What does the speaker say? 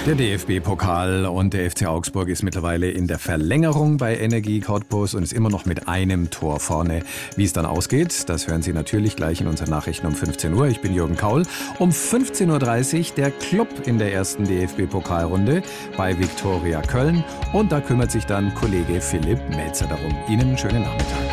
Der DFB-Pokal und der FC Augsburg ist mittlerweile in der Verlängerung bei Energie Cottbus und ist immer noch mit einem Tor vorne. Wie es dann ausgeht, das hören Sie natürlich gleich in unseren Nachrichten um 15 Uhr. Ich bin Jürgen Kaul. Um 15.30 Uhr der Club in der ersten DFB-Pokalrunde bei Viktoria Köln. Und da kümmert sich dann Kollege Philipp Melzer darum. Ihnen einen schönen Nachmittag.